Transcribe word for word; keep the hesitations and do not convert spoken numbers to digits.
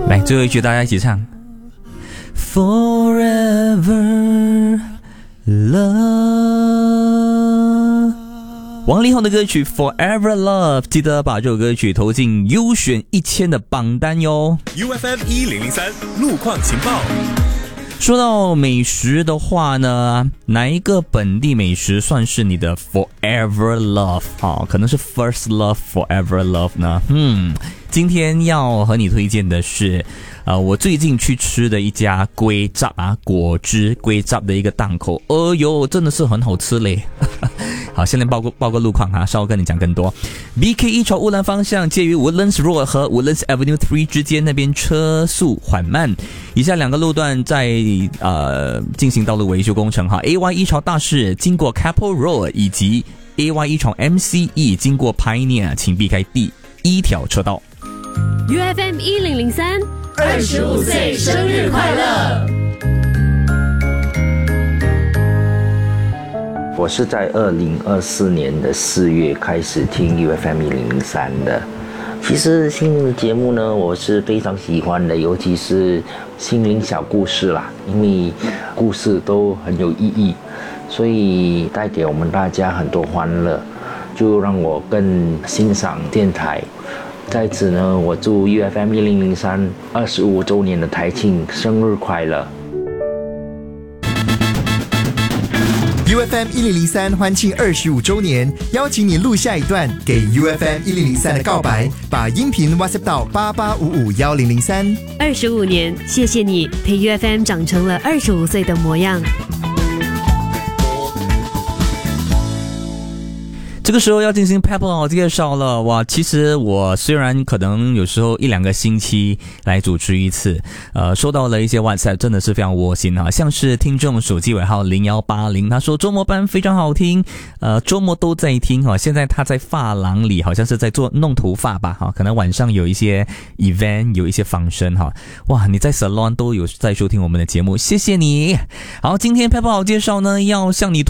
来，最后一句大家一起唱 Forever Love。 王力宏的歌曲 Forever Love， 记得把这首歌曲投进优选一千的榜单哟。 U F M 一零零三路况情报。 说到美食的话呢，哪一个本地美食算是你的 Forever Love 啊？可能是 First Love Forever Love 呢？嗯，今天要和你推荐的是呃，我最近去吃的一家龟杂啊，果汁龟杂的一个档口，哦哟，真的是很好吃嘞。好，现在报个报个路况哈，稍后跟你讲更多。B K 一朝乌兰方向，介于 Woodlands Road 和 Woodlands Avenue 三之间，那边车速缓慢。以下两个路段在呃进行道路维修工程哈。A Y 一朝大市经过 Capel Road 以及 A Y 一朝 M C E 经过 Pioneer， 请避开第一条车道。 U F M 一零零三， 二十五岁生日快乐！ 我是在二零二四年的四月开始听 U F M 一零零三的。其实心灵的节目呢，我是非常喜欢的，尤其是心灵小故事啦，因为故事都很有意义，所以带给我们大家很多欢乐，就让我更欣赏电台。在此呢，我祝 U F M 一零零三二十五周年的台庆生日快乐。 U F M 一零零三欢庆二十五周年，邀请你录下一段给 U F M 一零零三的告白，把音频 WhatsApp 到八八五五一零零三。 二十五年，谢谢你陪 U F M 长成了二十五岁的模样。 这个时候要进行 Pebble 介绍了哇！其实我虽然可能有时候一两个星期来主持一次，呃，收到了一些 WhatsApp， 真的是非常窝心啊！像是听众手机尾号零一八零，他说周末班非常好听，呃，周末都在听哈。现在他在发廊里，好像是在做弄头发吧哈，可能晚上有一些 event， 有一些访声哈。哇，你在 salon 都有在收听我们的节目，谢谢你。好，今天 Pebble 介绍呢，要向你